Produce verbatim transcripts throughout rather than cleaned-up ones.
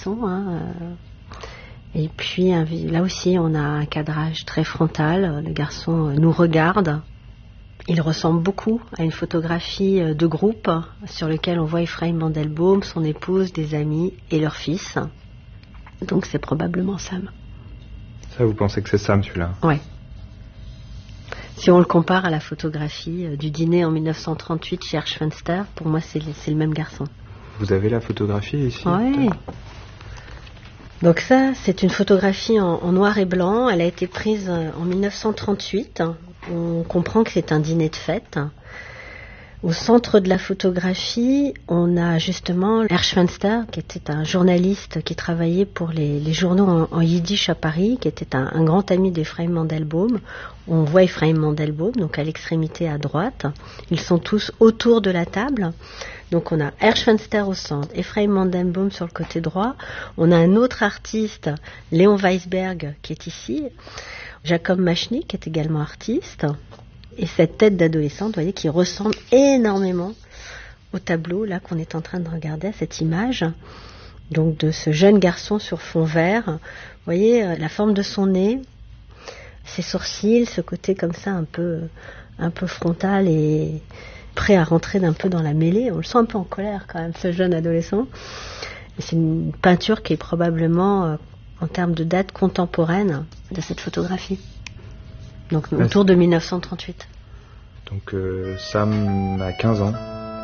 garçon. Hein. Et puis là aussi, on a un cadrage très frontal. Le garçon nous regarde. Il ressemble beaucoup à une photographie de groupe sur laquelle on voit Ephraim Mandelbaum, son épouse, des amis et leur fils. Donc c'est probablement Sam. Ça, vous pensez que c'est Sam, celui-là? Oui. Si on le compare à la photographie du dîner en dix-neuf cent trente-huit chez Hirschfenster, pour moi, c'est le, c'est le même garçon. Vous avez la photographie ici? Oui. Donc ça, c'est une photographie en, en noir et blanc. Elle a été prise en dix-neuf cent trente-huit. On comprend que c'est un dîner de fête. Au centre de la photographie, on a justement Hirschfenster, qui était un journaliste qui travaillait pour les, les journaux en, en yiddish à Paris, qui était un, un grand ami d'Ephraim Mandelbaum. On voit Ephraim Mandelbaum, donc à l'extrémité à droite. Ils sont tous autour de la table. Donc on a Hirschfenster au centre, Ephraim Mandelbaum sur le côté droit. On a un autre artiste, Léon Weisberg, qui est ici. Jacob Machny, qui est également artiste. Et cette tête d'adolescente, vous voyez, qui ressemble énormément au tableau là qu'on est en train de regarder, à cette image. Donc de ce jeune garçon sur fond vert. Vous voyez la forme de son nez, ses sourcils, ce côté comme ça un peu, un peu frontal et prêt à rentrer d'un peu dans la mêlée. On le sent un peu en colère quand même, ce jeune adolescent. Et c'est une peinture qui est probablement, en termes de date, contemporaine de cette photographie. Donc autour de dix-neuf cent trente-huit. Donc euh, Sam a quinze ans.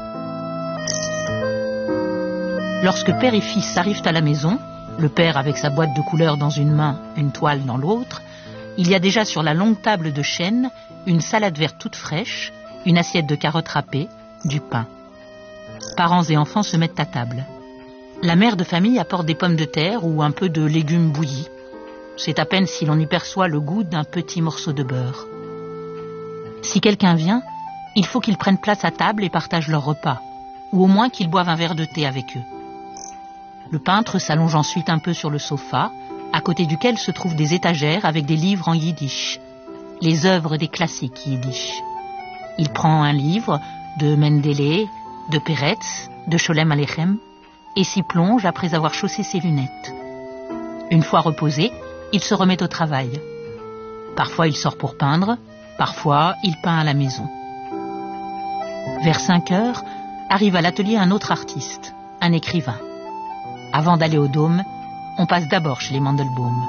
Lorsque père et fils arrivent à la maison, le père avec sa boîte de couleurs dans une main, une toile dans l'autre, il y a déjà sur la longue table de chêne une salade verte toute fraîche, une assiette de carottes râpées, du pain. Parents et enfants se mettent à table. La mère de famille apporte des pommes de terre ou un peu de légumes bouillis. C'est à peine si l'on y perçoit le goût d'un petit morceau de beurre. Si quelqu'un vient, il faut qu'ils prennent place à table et partagent leur repas, ou au moins qu'ils boivent un verre de thé avec eux. Le peintre s'allonge ensuite un peu sur le sofa, à côté duquel se trouvent des étagères avec des livres en yiddish, les œuvres des classiques yiddish. Il prend un livre de Mendele, de Peretz, de Sholem Aleichem, et s'y plonge après avoir chaussé ses lunettes. Une fois reposé, il se remet au travail. Parfois il sort pour peindre, parfois il peint à la maison. Vers cinq heures, arrive à l'atelier un autre artiste, un écrivain. Avant d'aller au Dôme, on passe d'abord chez les Mandelbaum.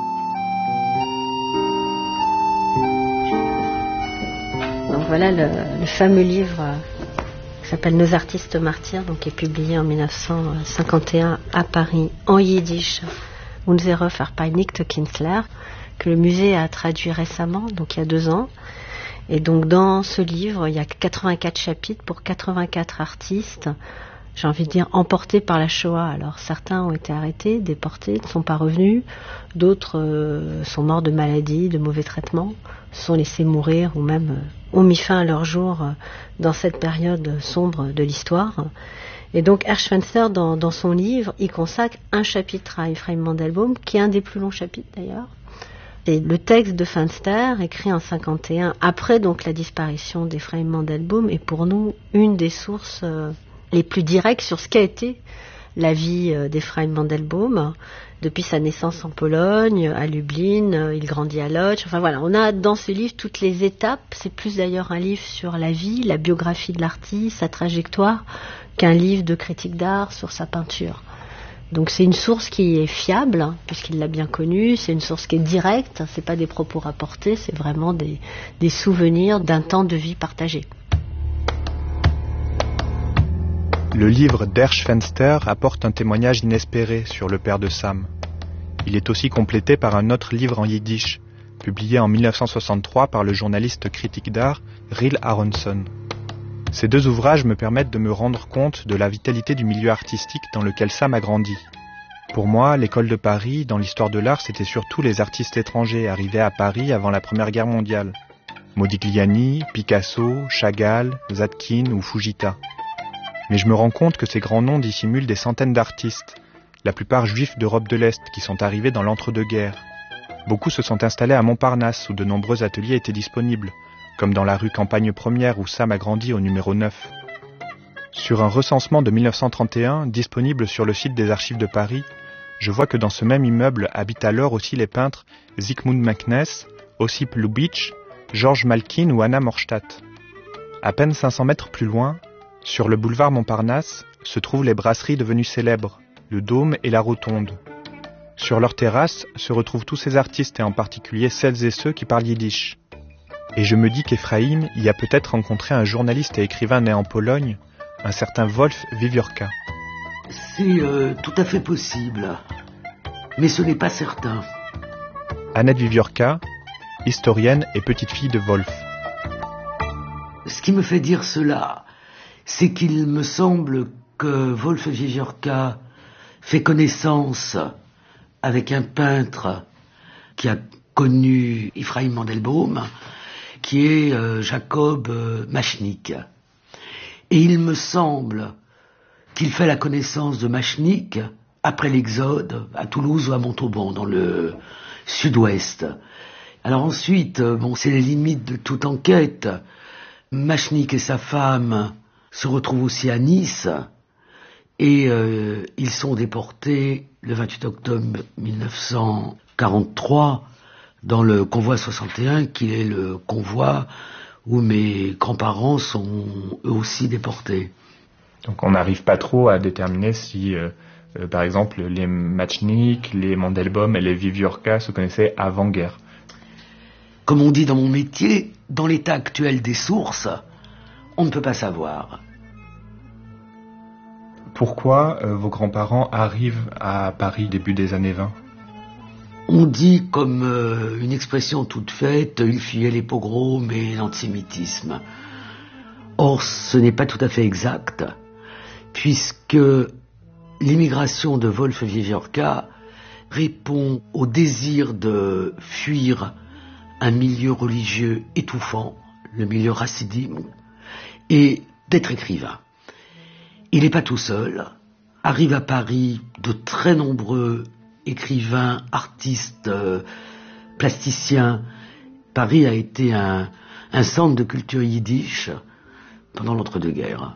Donc voilà le, le fameux livre qui s'appelle Nos artistes martyrs, donc qui est publié en dix-neuf cent cinquante et un à Paris en yiddish. Unsere Verpeinigte Künstler, que le musée a traduit récemment, donc il y a deux ans. Et donc dans ce livre, il y a quatre-vingt-quatre chapitres pour quatre-vingt-quatre artistes, j'ai envie de dire emportés par la Shoah. Alors certains ont été arrêtés, déportés, ne sont pas revenus, d'autres euh, sont morts de maladie, de mauvais traitements, se sont laissés mourir ou même euh, ont mis fin à leur jour euh, dans cette période sombre de l'histoire. Et donc Hirschfenster, dans, dans son livre, il consacre un chapitre à Ephraim Mandelbaum, qui est un des plus longs chapitres d'ailleurs. Et le texte de Fenster, écrit en cinquante et un, après donc la disparition d'Ephraim Mandelbaum, est pour nous une des sources euh, les plus directes sur ce qu'a été la vie euh, d'Ephraim Mandelbaum, depuis sa naissance en Pologne, à Lublin, euh, il grandit à Łódź. Enfin voilà, on a dans ce livre toutes les étapes. C'est plus d'ailleurs un livre sur la vie, la biographie de l'artiste, sa trajectoire, qu'un livre de critique d'art sur sa peinture. Donc c'est une source qui est fiable, hein, puisqu'il l'a bien connue, c'est une source qui est directe, c'est pas des propos rapportés, c'est vraiment des, des souvenirs d'un temps de vie partagé. Le livre d'Hirschfenster apporte un témoignage inespéré sur le père de Sam. Il est aussi complété par un autre livre en yiddish, publié en dix-neuf cent soixante-trois par le journaliste critique d'art Ril Aronson. Ces deux ouvrages me permettent de me rendre compte de la vitalité du milieu artistique dans lequel Sam a grandi. Pour moi, l'école de Paris, dans l'histoire de l'art, c'était surtout les artistes étrangers arrivés à Paris avant la Première Guerre mondiale. Modigliani, Picasso, Chagall, Zadkine ou Fujita. Mais je me rends compte que ces grands noms dissimulent des centaines d'artistes, la plupart juifs d'Europe de l'Est qui sont arrivés dans l'entre-deux-guerres. Beaucoup se sont installés à Montparnasse où de nombreux ateliers étaient disponibles, comme dans la rue Campagne Première où Sam a grandi au numéro neuf. Sur un recensement de dix-neuf cent trente et un, disponible sur le site des Archives de Paris, je vois que dans ce même immeuble habitent alors aussi les peintres Zygmunt Macness, Ossip Lubitsch, Georges Malkin ou Anna Morstadt. À peine cinq cents mètres plus loin, sur le boulevard Montparnasse, se trouvent les brasseries devenues célèbres, le Dôme et la Rotonde. Sur leur terrasse se retrouvent tous ces artistes et en particulier celles et ceux qui parlent yiddish. Et je me dis qu'Ephraïm y a peut-être rencontré un journaliste et écrivain né en Pologne, un certain Wolf Wiewiórka. C'est euh, tout à fait possible, mais ce n'est pas certain. Annette Wiewiórka, historienne et petite-fille de Wolf. Ce qui me fait dire cela, c'est qu'il me semble que Wolf Wiewiórka fait connaissance avec un peintre qui a connu Ephraim Mandelbaum, qui est euh, Jacob euh, Machnik. Et il me semble qu'il fait la connaissance de Machnik après l'Exode, à Toulouse ou à Montauban, dans le sud-ouest. Alors ensuite, euh, bon, c'est les limites de toute enquête. Machnik et sa femme se retrouvent aussi à Nice, et euh, ils sont déportés le vingt-huit octobre mille neuf cent quarante-trois dans le convoi soixante et un, qui est le convoi où mes grands-parents sont eux aussi déportés. Donc on n'arrive pas trop à déterminer si, euh, euh, par exemple, les Machnik, les Mandelbaum et les Wiewiórka se connaissaient avant-guerre. Comme on dit dans mon métier, dans l'état actuel des sources, on ne peut pas savoir. Pourquoi euh, vos grands-parents arrivent à Paris début des années vingt ? On dit comme euh, une expression toute faite, ils fuyaient les pogroms et l'antisémitisme. Or, ce n'est pas tout à fait exact, puisque l'immigration de Wolf Wiewiórka répond au désir de fuir un milieu religieux étouffant, le milieu racidim, et d'être écrivain. Il n'est pas tout seul. Arrivent à Paris de très nombreux écrivains, artistes, euh, plasticiens. Paris a été un, un centre de culture yiddish pendant l'entre-deux-guerres.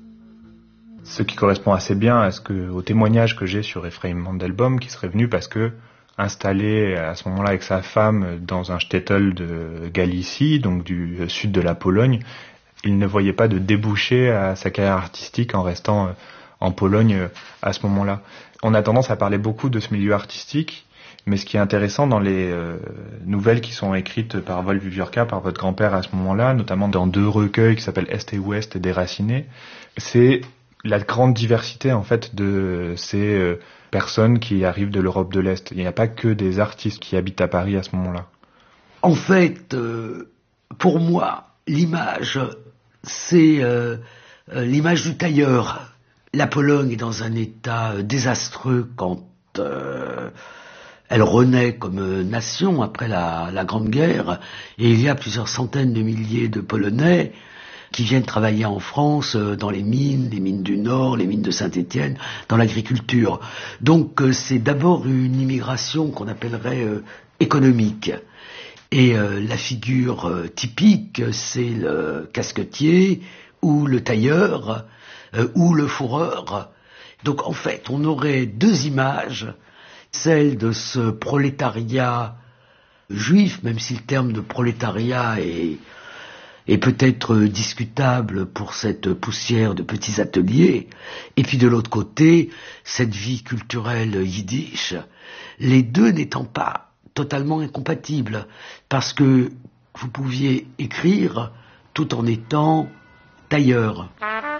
Ce qui correspond assez bien à ce que, au témoignage que j'ai sur Ephraim Mandelbaum, qui serait venu parce que, installé à ce moment-là avec sa femme dans un shtetl de Galicie, donc du sud de la Pologne, il ne voyait pas de débouché à sa carrière artistique en restant en Pologne à ce moment-là. On a tendance à parler beaucoup de ce milieu artistique, mais ce qui est intéressant dans les euh, nouvelles qui sont écrites par Wolf Wiewiórka, par votre grand-père à ce moment-là, notamment dans deux recueils qui s'appellent Est et Ouest et Déraciné, c'est la grande diversité en fait de ces euh, personnes qui arrivent de l'Europe de l'Est. Il n'y a pas que des artistes qui habitent à Paris à ce moment-là. En fait, euh, pour moi, l'image, c'est euh, euh, l'image du tailleur. La Pologne est dans un état euh, désastreux quand euh, elle renaît comme nation après la, la Grande Guerre, et il y a plusieurs centaines de milliers de Polonais qui viennent travailler en France euh, dans les mines, les mines du Nord, les mines de Saint-Étienne, dans l'agriculture. Donc euh, c'est d'abord une immigration qu'on appellerait euh, économique. Et euh, la figure euh, typique, c'est le casquetier ou le tailleur euh, ou le fourreur. Donc en fait, on aurait deux images, celle de ce prolétariat juif, même si le terme de prolétariat est, est peut-être discutable pour cette poussière de petits ateliers, et puis de l'autre côté, cette vie culturelle yiddish, les deux n'étant pas totalement incompatible, parce que vous pouviez écrire tout en étant tailleur.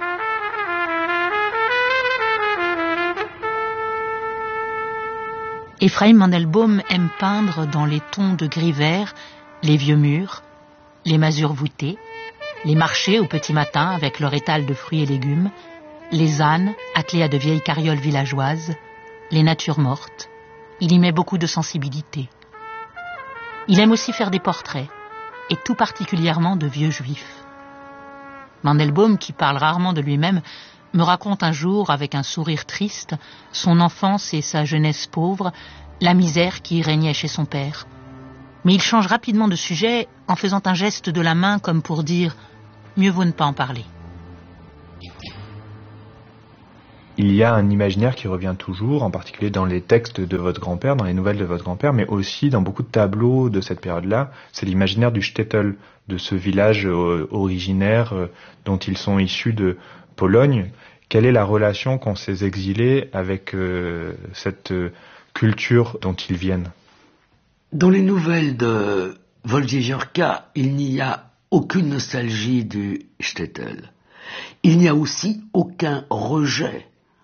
Ephraim Mandelbaum aime peindre dans les tons de gris vert les vieux murs, les masures voûtées, les marchés au petit matin avec leur étal de fruits et légumes, les ânes attelés à de vieilles carrioles villageoises, les natures mortes. Il y met beaucoup de sensibilité. Il aime aussi faire des portraits, et tout particulièrement de vieux juifs. Mandelbaum, qui parle rarement de lui-même, me raconte un jour, avec un sourire triste, son enfance et sa jeunesse pauvre, la misère qui régnait chez son père. Mais il change rapidement de sujet en faisant un geste de la main comme pour dire « mieux vaut ne pas en parler ». Il y a un imaginaire qui revient toujours, en particulier dans les textes de votre grand-père, dans les nouvelles de votre grand-père, mais aussi dans beaucoup de tableaux de cette période-là. C'est l'imaginaire du shtetl, de ce village euh, originaire euh, dont ils sont issus de Pologne. Quelle est la relation qu'ont ces exilés avec euh, cette euh, culture dont ils viennent? Dans les nouvelles de Wołodziewiorka, il n'y a aucune nostalgie du shtetl. Il n'y a aussi aucun rejet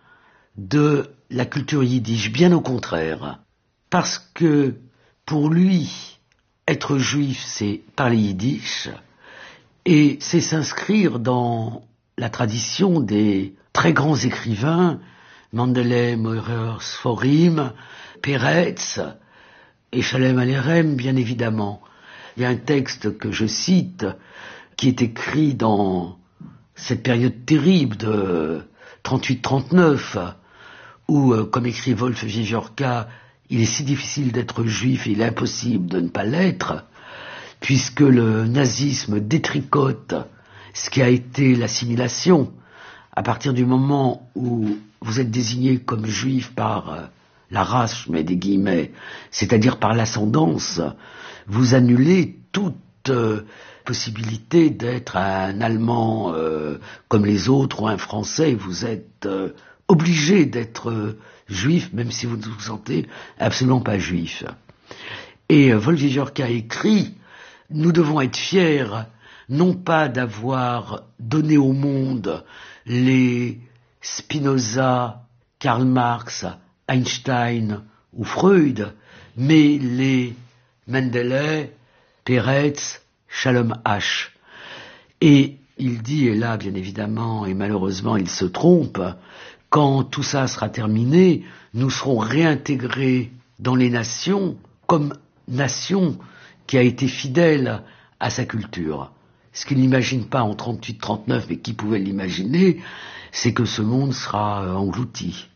de la culture yiddish, bien au contraire. Parce que, pour lui, être juif, c'est parler yiddish, et c'est s'inscrire dans la tradition des très grands écrivains, Mendele, Meurer, Sforim, Peretz, et Shalem Alerem, bien évidemment. Il y a un texte que je cite, qui est écrit dans cette période terrible de trente-huit trente-neuf, où, euh, comme écrit Wołodziewiorka, il est si difficile d'être juif et il est impossible de ne pas l'être, puisque le nazisme détricote ce qui a été l'assimilation. À partir du moment où vous êtes désigné comme juif par euh, la race, je mets des guillemets, c'est-à-dire par l'ascendance, vous annulez toute euh, possibilité d'être un Allemand euh, comme les autres ou un Français. Vous êtes euh, obligé d'être euh, juif, même si vous ne vous sentez absolument pas juif. Et euh, Wołodziewiorka écrit « Nous devons être fiers, non pas d'avoir donné au monde les Spinoza, Karl Marx, Einstein ou Freud, mais les Mendele, Peretz, Shalom H. » Et il dit, et là bien évidemment, et malheureusement il se trompe, quand tout ça sera terminé, nous serons réintégrés dans les nations comme nation qui a été fidèle à sa culture. Ce qu'il n'imagine pas en trente-huit trente-neuf, mais qui pouvait l'imaginer, c'est que ce monde sera englouti.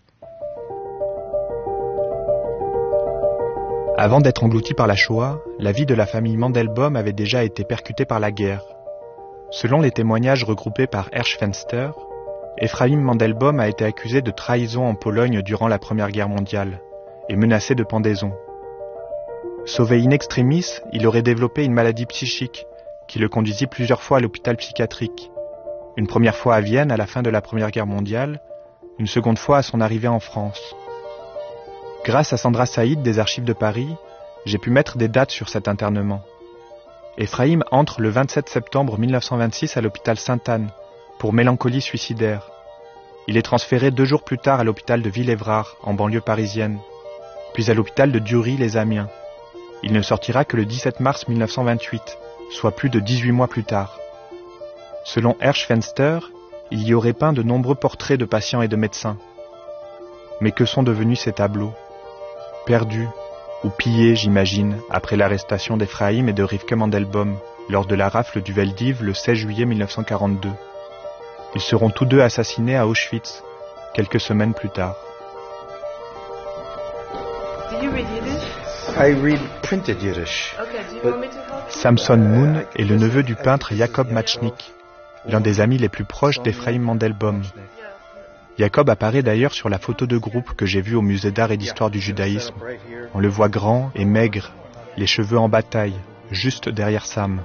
Avant d'être englouti par la Shoah, la vie de la famille Mandelbaum avait déjà été percutée par la guerre. Selon les témoignages regroupés par Hersch Fenster, Ephraim Mandelbaum a été accusé de trahison en Pologne durant la Première Guerre mondiale et menacé de pendaison. Sauvé in extremis, il aurait développé une maladie psychique qui le conduisit plusieurs fois à l'hôpital psychiatrique. Une première fois à Vienne à la fin de la Première Guerre mondiale, une seconde fois à son arrivée en France. Grâce à Sandra Saïd des Archives de Paris, j'ai pu mettre des dates sur cet internement. Ephraim entre le vingt-sept septembre mille neuf cent vingt-six à l'hôpital Sainte-Anne pour mélancolie suicidaire. Il est transféré deux jours plus tard à l'hôpital de Villévrard, en banlieue parisienne, puis à l'hôpital de Dury-les-Amiens. Il ne sortira que le dix-sept mars mille neuf cent vingt-huit, soit plus de dix-huit mois plus tard. Selon Hersch Fenster, il y aurait peint de nombreux portraits de patients et de médecins. Mais que sont devenus ces tableaux? Perdus, ou pillés, j'imagine, après l'arrestation d'Ephraim et de Rivke Mandelbaum, lors de la rafle du Veldiv le seize juillet mille neuf cent quarante-deux. Ils seront tous deux assassinés à Auschwitz, quelques semaines plus tard. Do you read Yiddish? I read printed Yiddish. Okay, do you want me to help you? Samson Moon est le neveu du peintre Jacob Matchnik, l'un des amis les plus proches d'Ephraim Mandelbaum. Jacob apparaît d'ailleurs sur la photo de groupe que j'ai vue au musée d'art et d'histoire du judaïsme. On le voit grand et maigre, les cheveux en bataille, juste derrière Sam.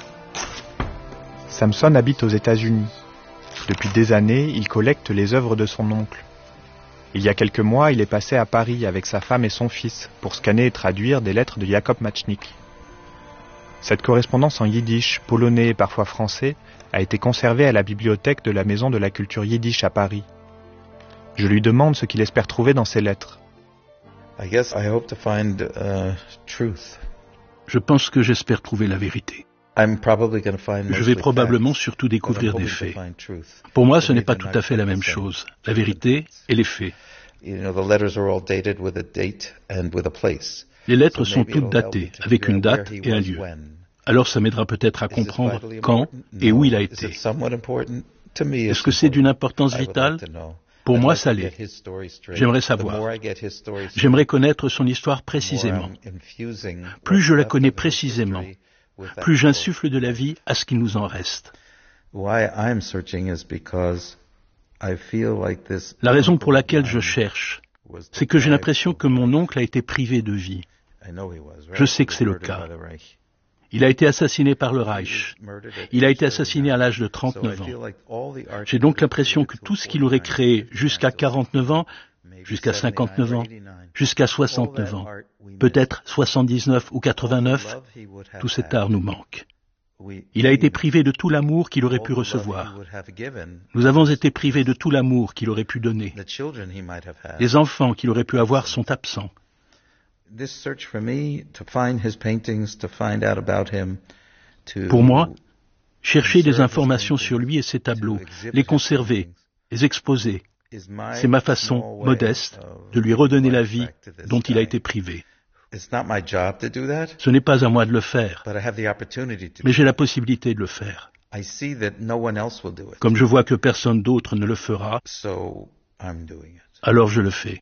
Samson habite aux États-Unis. Depuis des années, il collecte les œuvres de son oncle. Il y a quelques mois, il est passé à Paris avec sa femme et son fils pour scanner et traduire des lettres de Jacob Matchnik. Cette correspondance en yiddish, polonais et parfois français a été conservée à la bibliothèque de la Maison de la Culture Yiddish à Paris. Je lui demande ce qu'il espère trouver dans ces lettres. I guess I hope to find uh, truth. Je pense que j'espère trouver la vérité. I'm probably going to find Je vais mostly probablement facts, surtout but I'm découvrir des hoping to faits. find truth. Pour moi, ce But n'est pas maybe tout not à fait la même the same. chose. La vérité et les faits. You know, the letters are all dated with a date and with a place. Les lettres So sont maybe toutes it'll help datées, me to avec figure une out where date he et un was lieu. when. Alors ça m'aidera peut-être à Is this comprendre vitally quand important? et où No. il a Is été. it somewhat important? To me, Est-ce it's que c'est d'une important. importance I would vitale? like to know. Pour I'd moi, like ça to l'est. get his story straight. J'aimerais The savoir. more I get his story straight, J'aimerais connaître son histoire the more précisément. I'm infusing Plus je la what's connais left of his précisément, history with that plus story. j'insuffle de la vie à ce qu'il nous en reste. Why I'm searching is because La raison pour laquelle je cherche, c'est que j'ai l'impression que mon oncle a été privé de vie. Je sais que c'est le cas. Il a été assassiné par le Reich. Il a été assassiné à l'âge de trente-neuf ans. J'ai donc l'impression que tout ce qu'il aurait créé jusqu'à quarante-neuf ans, jusqu'à cinquante-neuf ans, jusqu'à soixante-neuf ans, peut-être soixante-dix-neuf ou quatre-vingt-neuf, tout cet art nous manque. Il a été privé de tout l'amour qu'il aurait pu recevoir. Nous avons été privés de tout l'amour qu'il aurait pu donner. Les enfants qu'il aurait pu avoir sont absents. Pour moi, chercher des informations sur lui et ses tableaux, les conserver, les exposer, c'est ma façon modeste de lui redonner la vie dont il a été privé. Ce n'est pas à moi de le faire, mais j'ai la possibilité de le faire. Comme je vois que personne d'autre ne le fera, alors je le fais.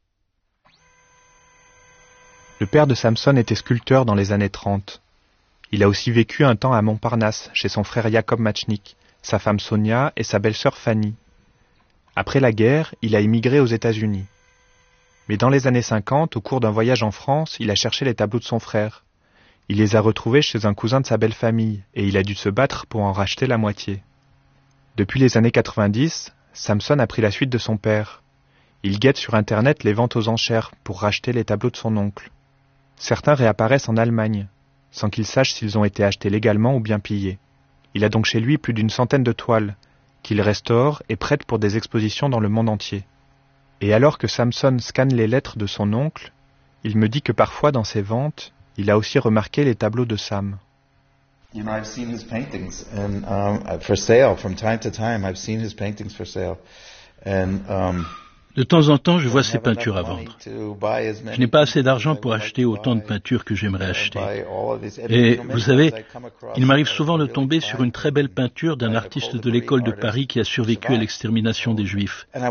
Le père de Samson était sculpteur dans les années trente. Il a aussi vécu un temps à Montparnasse, chez son frère Jacob Matchnik, sa femme Sonia et sa belle-sœur Fanny. Après la guerre, il a émigré aux États-Unis. Mais dans les années cinquante, au cours d'un voyage en France, il a cherché les tableaux de son frère. Il les a retrouvés chez un cousin de sa belle-famille, et il a dû se battre pour en racheter la moitié. Depuis les années quatre-vingt-dix, Samson a pris la suite de son père. Il guette sur Internet les ventes aux enchères pour racheter les tableaux de son oncle. Certains réapparaissent en Allemagne, sans qu'il sache s'ils ont été achetés légalement ou bien pillés. Il a donc chez lui plus d'une centaine de toiles, qu'il restaure et prête pour des expositions dans le monde entier. Et alors que Samson scanne les lettres de son oncle, il me dit que parfois dans ses ventes, il a aussi remarqué les tableaux de Sam. You know, I've seen his paintings and um, for sale from time to time. I've seen his paintings for sale, and um, de temps en temps, je vois ces peintures à vendre. Je n'ai pas assez d'argent pour acheter autant de peintures que j'aimerais acheter. Et vous savez, il m'arrive souvent de tomber sur une très belle peinture d'un artiste de l'école de Paris qui a survécu à l'extermination des Juifs. Et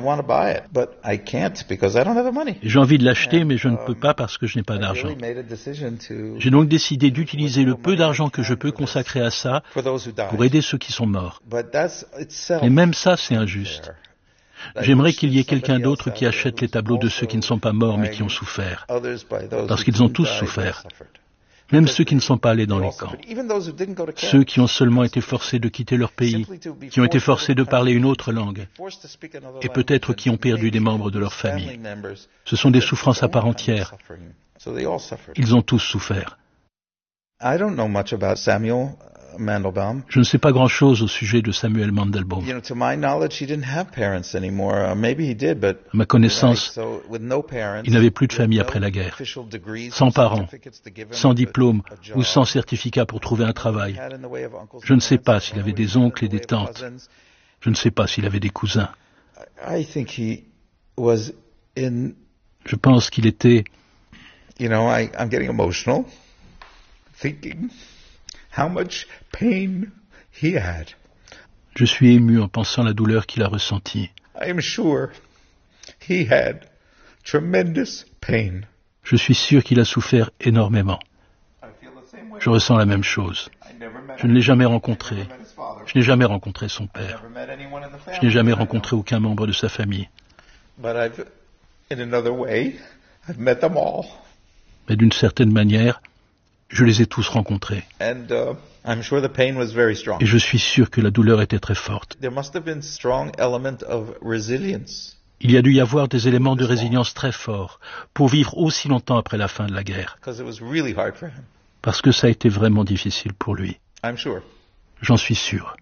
j'ai envie de l'acheter, mais je ne peux pas parce que je n'ai pas d'argent. J'ai donc décidé d'utiliser le peu d'argent que je peux consacrer à ça pour aider ceux qui sont morts. Et même ça, c'est injuste. J'aimerais qu'il y ait quelqu'un d'autre qui achète les tableaux de ceux qui ne sont pas morts mais qui ont souffert, parce qu'ils ont tous souffert, même ceux qui ne sont pas allés dans les camps, ceux qui ont seulement été forcés de quitter leur pays, qui ont été forcés de parler une autre langue, et peut-être qui ont perdu des membres de leur famille. Ce sont des souffrances à part entière. Ils ont tous souffert. Je ne sais pas grand-chose au sujet de Samuel Mandelbaum. À ma connaissance, il n'avait plus de famille après la guerre, sans parents, sans diplôme ou sans certificat pour trouver un travail. Je ne sais pas s'il avait des oncles et des tantes. Je ne sais pas s'il avait des cousins. Je pense qu'il était... How much pain he had. Je suis ému en pensant à la douleur qu'il a ressentie. I am sure he had tremendous pain. Je suis sûr qu'il a souffert énormément. Je ressens la même chose. Je ne l'ai jamais rencontré. Je n'ai jamais rencontré son père. Je n'ai jamais rencontré aucun membre de sa famille. But I've, in another way, I've met them all. Mais d'une certaine manière, je les ai tous rencontrés. And, uh, I'm sure the pain was very strong. Et je suis sûr que la douleur était très forte. There must have been strong element of resilience. Il y a dû y avoir des éléments de résilience très forts pour vivre aussi longtemps après la fin de la guerre. Because it was really hard for him. Parce que ça a été vraiment difficile pour lui. I'm sure. J'en suis sûr.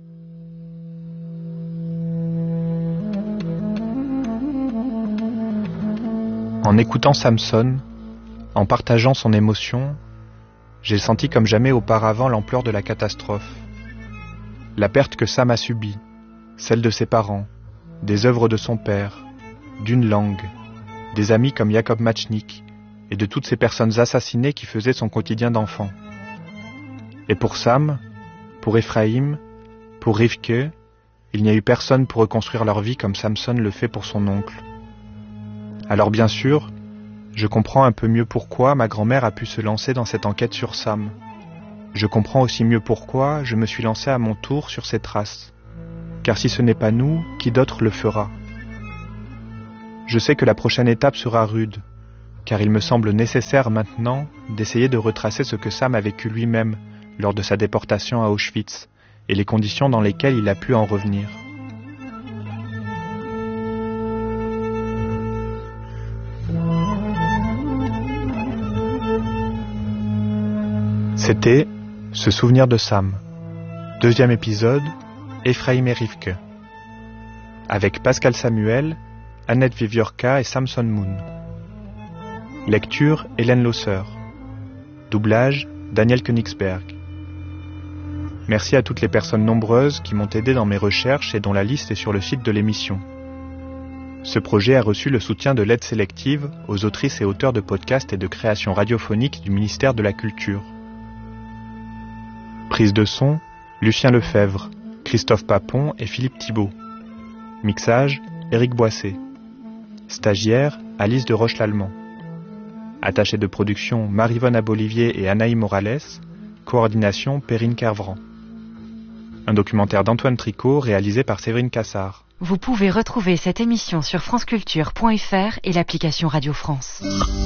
En écoutant Samson, en partageant son émotion, j'ai senti comme jamais auparavant l'ampleur de la catastrophe. La perte que Sam a subie, celle de ses parents, des œuvres de son père, d'une langue, des amis comme Jacob Matchnik et de toutes ces personnes assassinées qui faisaient son quotidien d'enfant. Et pour Sam, pour Ephraim, pour Rivke, il n'y a eu personne pour reconstruire leur vie comme Samson le fait pour son oncle. Alors bien sûr, je comprends un peu mieux pourquoi ma grand-mère a pu se lancer dans cette enquête sur Sam. Je comprends aussi mieux pourquoi je me suis lancé à mon tour sur ses traces. Car si ce n'est pas nous, qui d'autre le fera ? Je sais que la prochaine étape sera rude, car il me semble nécessaire maintenant d'essayer de retracer ce que Sam a vécu lui-même lors de sa déportation à Auschwitz et les conditions dans lesquelles il a pu en revenir. C'était Ce souvenir de Sam, deuxième épisode, Ephraim et Rivke, avec Pascal Samuel, Annette Viviorca et Samson Moon. Lecture Hélène Losser. Doublage Daniel Königsberg. Merci à toutes les personnes nombreuses qui m'ont aidé dans mes recherches et dont la liste est sur le site de l'émission. Ce projet a reçu le soutien de l'aide sélective aux autrices et auteurs de podcasts et de créations radiophoniques du ministère de la Culture. Prise de son, Lucien Lefebvre, Christophe Papon et Philippe Thibault. Mixage, Éric Boissé. Stagiaire, Alice de Roche-Lallemand. Attachée de production, Marie-Vonne Abolivier et Anaï Morales. Coordination, Perrine Kervran. Un documentaire d'Antoine Tricot réalisé par Séverine Cassard. Vous pouvez retrouver cette émission sur franceculture point f r et l'application Radio France.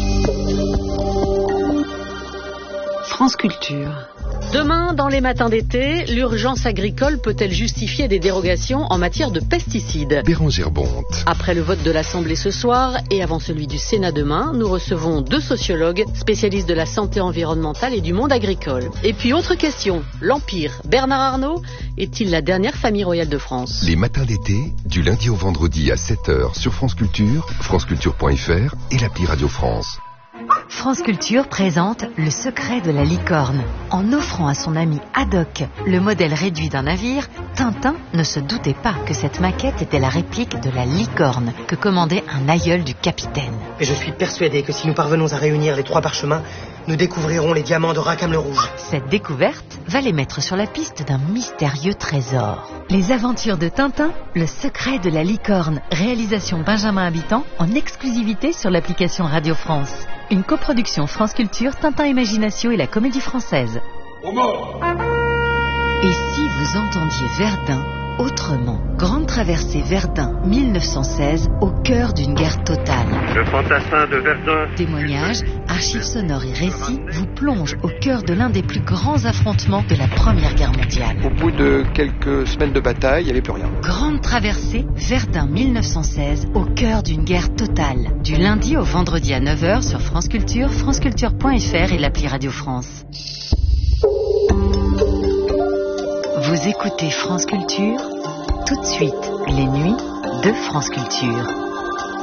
France Culture. Demain, dans les matins d'été, l'urgence agricole peut-elle justifier des dérogations en matière de pesticides ? Bérangère Bonte. Après le vote de l'Assemblée ce soir et avant celui du Sénat demain, nous recevons deux sociologues spécialistes de la santé environnementale et du monde agricole. Et puis autre question, l'Empire, Bernard Arnault, est-il la dernière famille royale de France ? Les matins d'été, du lundi au vendredi à sept heures sur France Culture, franceculture point f r et l'appli Radio France. France Culture présente Le secret de la licorne. En offrant à son ami Haddock le modèle réduit d'un navire, Tintin ne se doutait pas que cette maquette était la réplique de la licorne que commandait un aïeul du capitaine. Et je suis persuadé que si nous parvenons à réunir les trois parchemins, nous découvrirons les diamants de Rackham le Rouge. Cette découverte va les mettre sur la piste d'un mystérieux trésor. Les aventures de Tintin, Le secret de la licorne, réalisation Benjamin Habitant, en exclusivité sur l'application Radio France. Une coproduction France Culture, Tintin Imagination et la Comédie Française. Et si vous entendiez Verdun autrement? Grande traversée Verdun mille neuf cent seize, au cœur d'une guerre totale. Le fantassin de Verdun. Témoignages, archives sonores et récits vous plongent au cœur de l'un des plus grands affrontements de la Première Guerre mondiale. Au bout de quelques semaines de bataille, il n'y avait plus rien. Grande traversée Verdun mille neuf cent seize, au cœur d'une guerre totale. Du lundi au vendredi à neuf heures sur France Culture, franceculture point f r et l'appli Radio France. Vous écoutez France Culture, tout de suite, les nuits de France Culture.